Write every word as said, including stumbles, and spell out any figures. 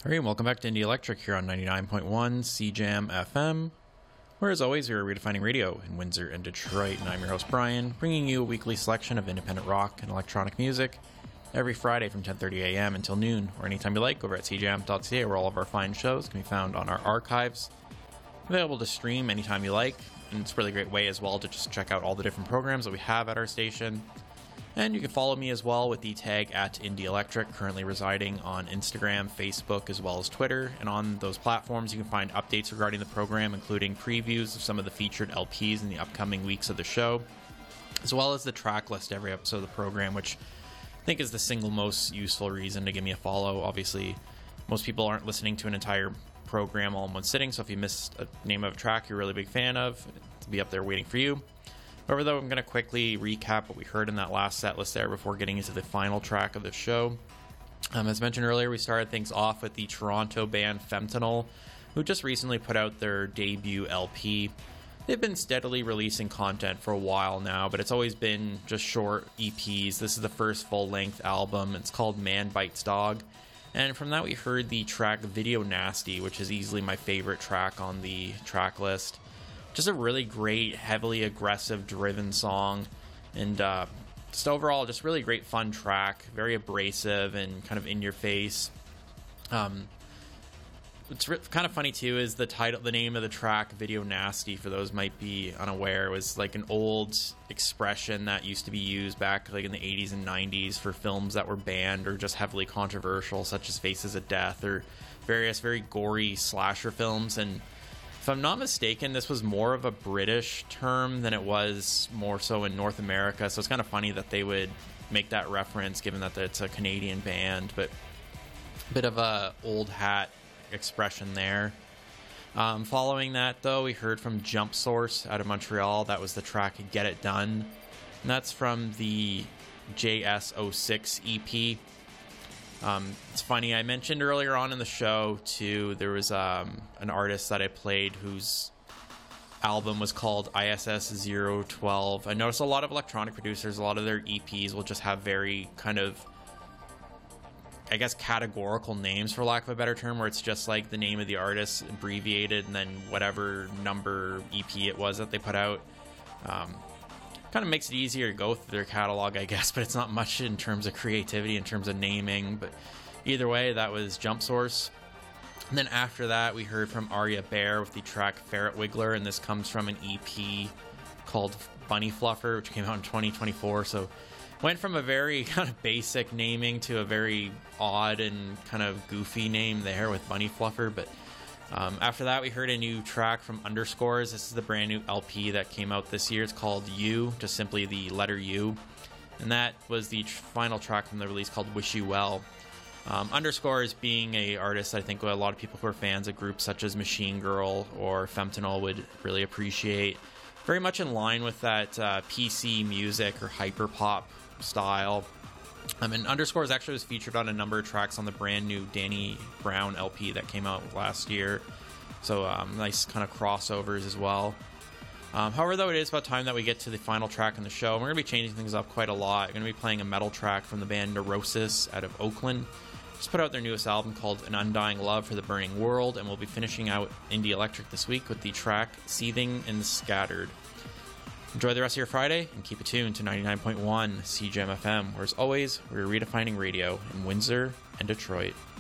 All right, welcome back to Indie Electric here on ninety-nine point one C Jam F M, where as always, we are redefining radio in Windsor and Detroit, and I'm your host Brian, bringing you a weekly selection of independent rock and electronic music every Friday from ten thirty a.m. until noon, or anytime you like, over at c jam dot c a, where all of our fine shows can be found on our archives, available to stream anytime you like, and it's a really great way as well to just check out all the different programs that we have at our station. And you can follow me as well with the tag at Indie Electric, currently residing on Instagram, Facebook, as well as Twitter. And on those platforms, you can find updates regarding the program, including previews of some of the featured L Ps in the upcoming weeks of the show, as well as the track list every episode of the program, which I think is the single most useful reason to give me a follow. Obviously, most people aren't listening to an entire program all in one sitting, so if you missed a name of a track you're a really big fan of, it'll be up there waiting for you. However, though, I'm going to quickly recap what we heard in that last set list there before getting into the final track of the show. Um, as mentioned earlier, we started things off with the Toronto band Fentanyl, who just recently put out their debut L P. They've been steadily releasing content for a while now, but it's always been just short E Ps. This is the first full-length album. It's called Man Bites Dog. And from that, we heard the track Video Nasty, which is easily my favorite track on the track list. Just a really great, heavily aggressive, driven song, and uh, just overall, just really great, fun track. Very abrasive and kind of in your face. Um, what's re- kind of funny too is the title, the name of the track, "Video Nasty." For those might be unaware, was like an old expression that used to be used back like in the eighties and nineties for films that were banned or just heavily controversial, such as Faces of Death or various very gory slasher films. And if I'm not mistaken, this was more of a British term than it was more so in North America, so it's kind of funny that they would make that reference given that it's a Canadian band, but a bit of a old hat expression there. Um, following that, though, we heard from Jump Source out of Montreal. That was the track Get It Done, and that's from the J S oh six E P. Um, it's funny, I mentioned earlier on in the show, too, there was um, an artist that I played whose album was called I S S zero twelve. I noticed a lot of electronic producers, a lot of their E Ps will just have very kind of, I guess, categorical names, for lack of a better term, where it's just like the name of the artist abbreviated and then whatever number E P it was that they put out. Um, kind of makes it easier to go through their catalog, I guess, but it's not much in terms of creativity, in terms of naming. But either way, that was Jump Source. And then after that, we heard from Aria Bear with the track Ferret Wiggler, and this comes from an E P called Bunny Fluffer, which came out in twenty twenty-four. So went from a very kind of basic naming to a very odd and kind of goofy name there with Bunny Fluffer. But Um, after that, we heard a new track from Underscores. This is the brand new L P that came out this year. It's called U, just simply the letter U. And that was the tr- final track from the release called Wish You Well. Um, Underscores being a artist I think a lot of people who are fans of groups such as Machine Girl or Fentanyl would really appreciate. Very much in line with that uh, P C music or hyperpop style. I mean, Underscores actually was featured on a number of tracks on the brand new Danny Brown L P that came out last year. So um, nice kind of crossovers as well. Um, however, though, it is about time that we get to the final track in the show. We're going to be changing things up quite a lot. We're going to be playing a metal track from the band Neurosis out of Oakland. Just put out their newest album called An Undying Love for the Burning World, and we'll be finishing out Indie Electric this week with the track Seething and Scattered. Enjoy the rest of your Friday, and keep it tuned to ninety-nine point one C J M F M, where as always, we're redefining radio in Windsor and Detroit.